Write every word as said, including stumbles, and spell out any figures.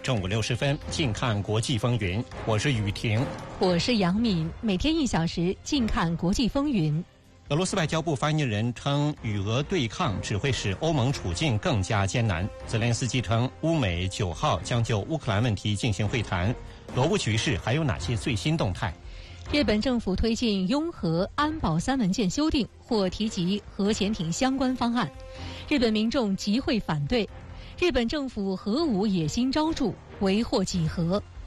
正午六十分，近看国际风云。我是雨婷， 我是杨敏。每天一小时，近看国际风云。 俄罗斯外交部发言人称，与俄对抗只会使欧盟处境更加艰难。泽连斯基称，乌美九号将就乌克兰问题进行会谈。俄乌局势还有哪些最新动态？ 日本政府推进拥核安保三文件修订，或提及核潜艇相关方案，日本民众集会反对。日本政府核武野心昭著，为祸几何。